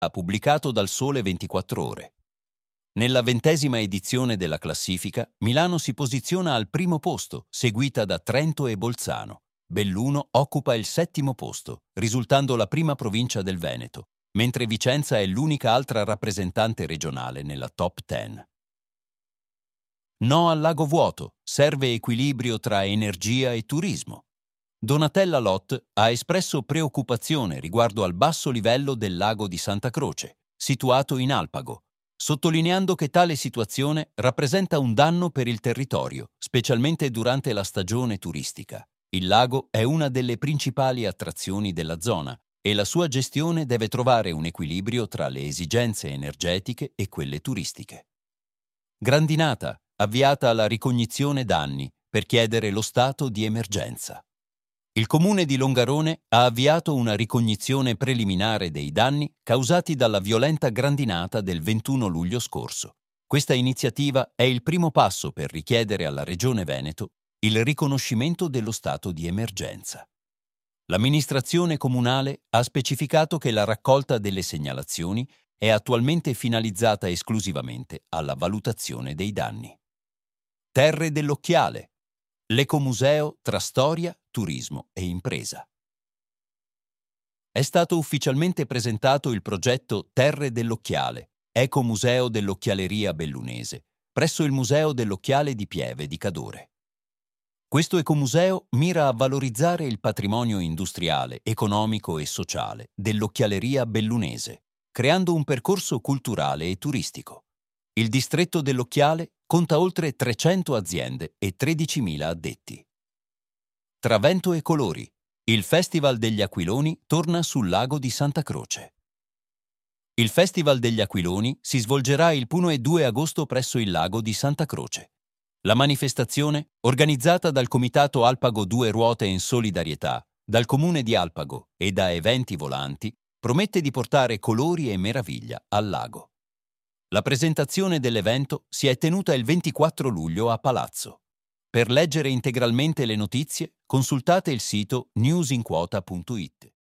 ha pubblicato dal Sole 24 Ore. Nella 20ª edizione della classifica, Milano si posiziona al primo posto, seguita da Trento e Bolzano. Belluno occupa il 7° posto, risultando la prima provincia del Veneto, mentre Vicenza è l'unica altra rappresentante regionale nella top 10. No al lago vuoto, serve equilibrio tra energia e turismo. Donatella Lott ha espresso preoccupazione riguardo al basso livello del lago di Santa Croce, situato in Alpago, sottolineando che tale situazione rappresenta un danno per il territorio, specialmente durante la stagione turistica. Il lago è una delle principali attrazioni della zona e la sua gestione deve trovare un equilibrio tra le esigenze energetiche e quelle turistiche. Grandinata, avviata la ricognizione danni per chiedere lo stato di emergenza. Il comune di Longarone ha avviato una ricognizione preliminare dei danni causati dalla violenta grandinata del 21 luglio scorso. Questa iniziativa è il primo passo per richiedere alla Regione Veneto il riconoscimento dello stato di emergenza. L'amministrazione comunale ha specificato che la raccolta delle segnalazioni è attualmente finalizzata esclusivamente alla valutazione dei danni. Terre dell'Occhiale. L'ecomuseo tra storia, turismo e impresa. È stato ufficialmente presentato il progetto Terre dell'Occhiale, ecomuseo dell'occhialeria bellunese, presso il Museo dell'Occhiale di Pieve di Cadore. Questo ecomuseo mira a valorizzare il patrimonio industriale, economico e sociale dell'occhialeria bellunese, creando un percorso culturale e turistico. Il distretto dell'Occhiale conta oltre 300 aziende e 13.000 addetti. Tra vento e colori, il Festival degli Aquiloni torna sul lago di Santa Croce. Il Festival degli Aquiloni si svolgerà il 1 e 2 agosto presso il lago di Santa Croce. La manifestazione, organizzata dal Comitato Alpago Due Ruote in solidarietà, dal Comune di Alpago e da Eventi Volanti, promette di portare colori e meraviglia al lago. La presentazione dell'evento si è tenuta il 24 luglio a Palazzo. Per leggere integralmente le notizie, consultate il sito newsinquota.it.